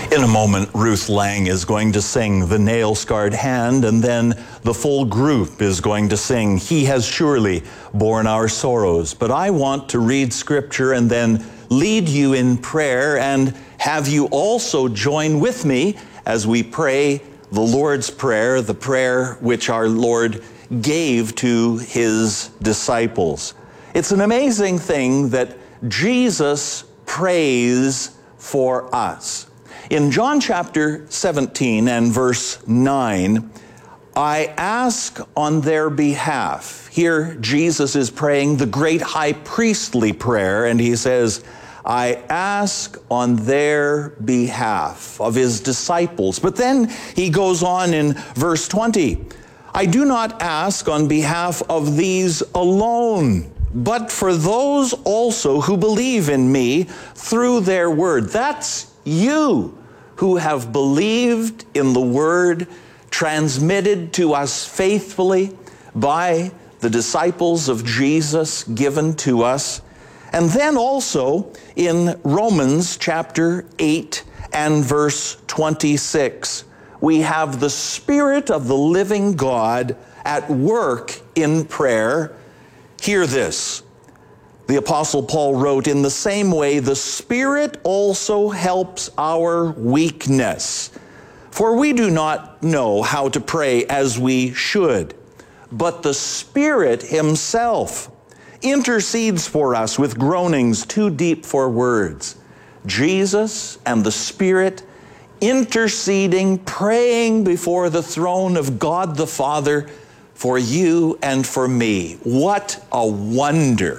In a moment, Ruth Lang is going to sing The Nail-Scarred Hand, and then the full group is going to sing He Has Surely Borne Our Sorrows. But I want to read Scripture and then lead you in prayer and have you also join with me as we pray the Lord's Prayer, the prayer which our Lord gave to His disciples. It's an amazing thing that Jesus prays for us. In John chapter 17 and verse 9, I ask on their behalf. Here Jesus is praying the great high priestly prayer, and he says, I ask on their behalf of his disciples. But then he goes on in verse 20, I do not ask on behalf of these alone, but for those also who believe in me through their word. That's you who have believed in the word transmitted to us faithfully by the disciples of Jesus given to us. And then also in Romans chapter 8 and verse 26, we have the Spirit of the living God at work in prayer. Hear this. The Apostle Paul wrote, in the same way, the Spirit also helps our weakness. For we do not know how to pray as we should, but the Spirit Himself intercedes for us with groanings too deep for words. Jesus and the Spirit interceding, praying before the throne of God the Father for you and for me. What a wonder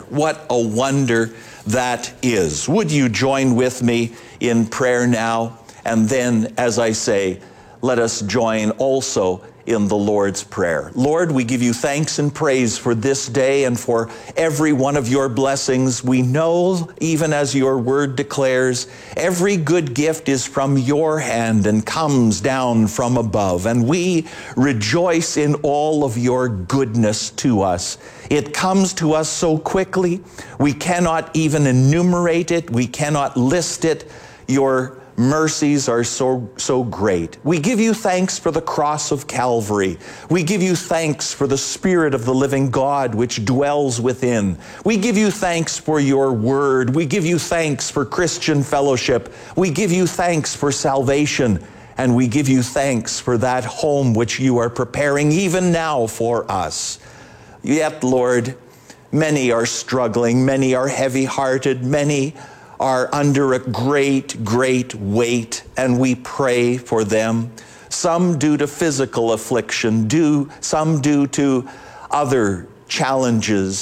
that is. Would you join with me in prayer now? And then, as I say, let us join also in the Lord's Prayer. Lord, we give you thanks and praise for this day and for every one of your blessings. We know, even as your word declares, every good gift is from your hand and comes down from above. And we rejoice in all of your goodness to us. It comes to us so quickly, we cannot even enumerate it. We cannot list it. Your mercies are so great. We give you thanks for the cross of Calvary. We give you thanks for the Spirit of the living God which dwells within. We give you thanks for your word. We give you thanks for Christian fellowship. We give you thanks for salvation. And we give you thanks for that home which you are preparing even now for us. Yet, Lord, many are struggling. Many are heavy-hearted. Many are under a great weight, and we pray for them. Some due to physical affliction, some due to other challenges.